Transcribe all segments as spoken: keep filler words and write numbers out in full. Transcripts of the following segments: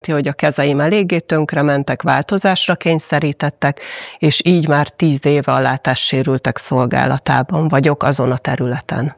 jelenti, hogy a kezeim eléggé tönkrementek, változásra kényszerítettek, és így már tíz éve a látássérültek szolgálatában vagyok azon a területen.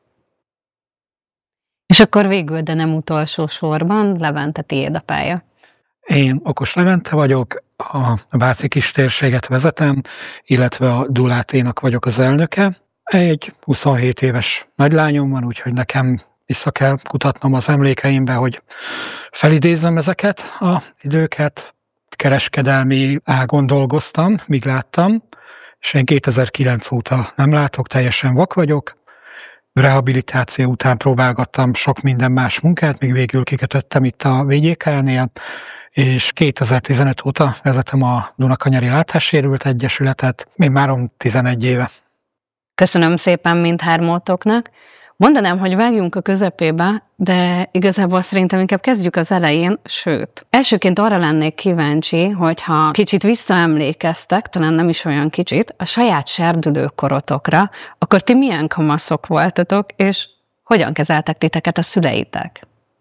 És akkor végül, de nem utolsó sorban, Levente, tiéd a pálya. Én Okos Levente vagyok, a Váci Kistérséget vezetem, illetve a Duláténak vagyok az elnöke. Egy huszonhét éves nagylányom van, úgyhogy nekem vissza kell kutatnom az emlékeimbe, hogy felidézzem ezeket az időket. Kereskedelmi ágon dolgoztam, míg láttam, és én kétezer-kilenc óta nem látok, teljesen vak vagyok. Rehabilitáció után próbálgattam sok minden más munkát, míg végül kikötöttem itt a vé gyé ká-nél, és kétezer-tizenöt óta vezetem a Dunakanyari Látássérült Egyesületet, még máron tizenegy éve. Köszönöm szépen mindhármótoknak. Mondanám, hogy vágjunk a közepébe, de igazából szerintem inkább kezdjük az elején, sőt. Elsőként arra lennék kíváncsi, hogyha kicsit visszaemlékeztek, talán nem is olyan kicsit, a saját serdülőkorotokra, akkor ti milyen kamaszok voltatok, és hogyan kezeltek titeket a szüleitek?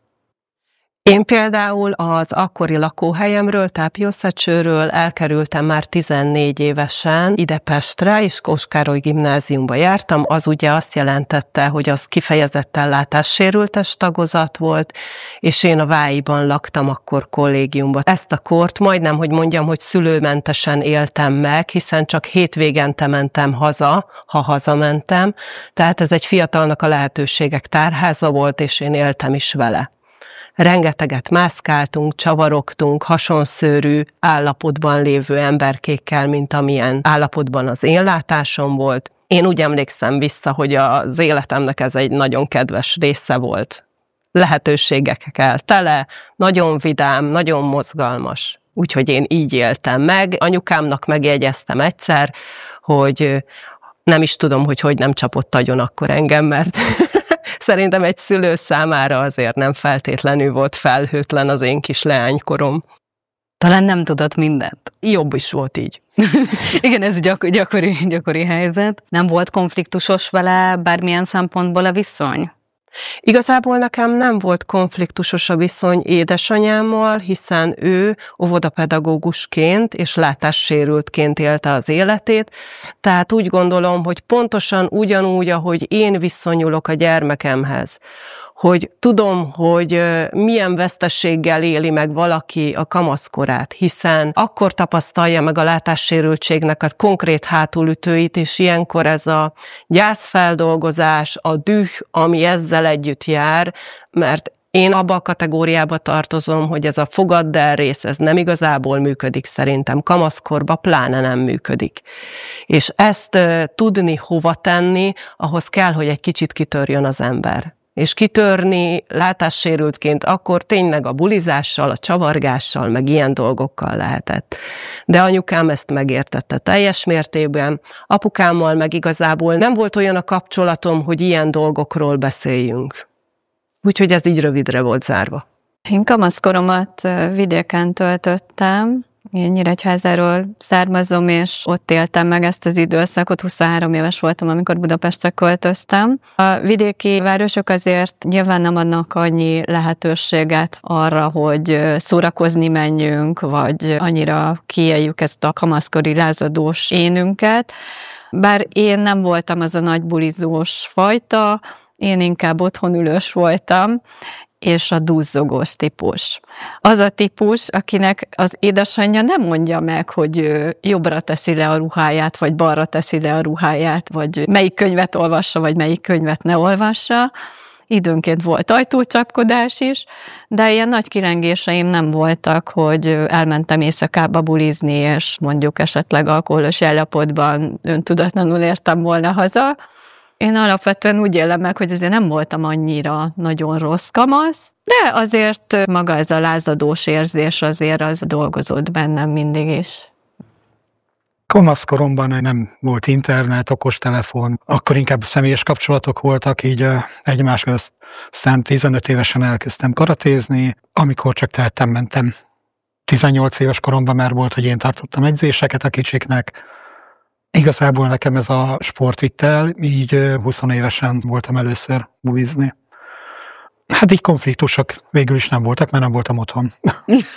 Én például az akkori lakóhelyemről, Tápiószecsőről elkerültem már tizennégy évesen ide Pestre, és Kós Károly gimnáziumba jártam. Az ugye azt jelentette, hogy az kifejezetten látássérültes tagozat volt, és én a Váiban laktam akkor kollégiumban. Ezt a kort majdnem, hogy mondjam, hogy szülőmentesen éltem meg, hiszen csak hétvégente mentem haza, ha hazamentem. Tehát ez egy fiatalnak a lehetőségek tárháza volt, és én éltem is vele. Rengeteget mászkáltunk, csavarogtunk, hasonszőrű állapotban lévő emberkékkel, mint amilyen állapotban az én látásom volt. Én úgy emlékszem vissza, hogy az életemnek ez egy nagyon kedves része volt. Lehetőségekkel tele, nagyon vidám, nagyon mozgalmas. Úgyhogy én így éltem meg. Anyukámnak megjegyeztem egyszer, hogy nem is tudom, hogy hogy nem csapott agyon akkor engem, mert... Szerintem egy szülő számára azért nem feltétlenül volt felhőtlen az én kis leánykorom. Talán nem tudott mindent. Jobb is volt így. Igen, ez gyakori, gyakori, gyakori helyzet. Nem volt konfliktusos vele bármilyen szempontból a viszony? Igazából nekem nem volt konfliktusos a viszony édesanyámmal, hiszen ő óvodapedagógusként és látássérültként élte az életét, tehát úgy gondolom, hogy pontosan ugyanúgy, ahogy én viszonyulok a gyermekemhez, hogy tudom, hogy milyen veszteséggel éli meg valaki a kamaszkorát, hiszen akkor tapasztalja meg a látássérültségnek a konkrét hátulütőit, és ilyenkor ez a gyászfeldolgozás, a düh, ami ezzel együtt jár, mert én abba a kategóriába tartozom, hogy ez a fogadd el rész, ez nem igazából működik szerintem, kamaszkorba pláne nem működik. És ezt tudni hova tenni, ahhoz kell, hogy egy kicsit kitörjön az ember. És kitörni látássérültként akkor tényleg a bulizással, a csavargással, meg ilyen dolgokkal lehetett. De anyukám ezt megértette teljes mértékben, apukámmal meg igazából nem volt olyan a kapcsolatom, hogy ilyen dolgokról beszéljünk. Úgyhogy ez így rövidre volt zárva. Én kamaszkoromat vidéken töltöttem, én Nyíregyházáról származom, és ott éltem meg ezt az időszakot, huszonhárom éves voltam, amikor Budapestre költöztem. A vidéki városok azért nyilván nem adnak annyi lehetőséget arra, hogy szórakozni menjünk, vagy annyira kiéljük ezt a kamaszkori lázadós énünket. Bár én nem voltam az a nagy bulizós fajta, én inkább otthonülős voltam, és a duzzogós típus. Az a típus, akinek az édesanyja nem mondja meg, hogy jobbra teszi le a ruháját, vagy balra teszi le a ruháját, vagy melyik könyvet olvassa, vagy melyik könyvet ne olvassa. Időnként volt ajtócsapkodás is, de ilyen nagy kilengéseim nem voltak, hogy elmentem éjszakába bulizni, és mondjuk esetleg alkoholos állapotban öntudatlanul értem volna haza. Én alapvetően úgy élem meg, hogy azért nem voltam annyira nagyon rossz kamasz, de azért maga ez a lázadós érzés azért az dolgozott bennem mindig is. Kamaszkoromban nem volt internet, okostelefon, akkor inkább személyes kapcsolatok voltak így egymás közt. Aztán tizenöt évesen elkezdtem karatézni, amikor csak tehettem, mentem. tizennyolc éves koromban már volt, hogy én tartottam edzéseket a kicsiknek. Igazából nekem ez a sport vitt el, így húsz évesen voltam először bulizni. Hát így konfliktusok végül is nem voltak, mert nem voltam otthon.